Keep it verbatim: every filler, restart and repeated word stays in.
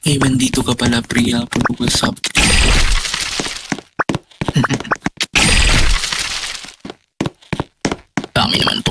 Eh, nandito ka pala, Priya. What's up? Dami naman to.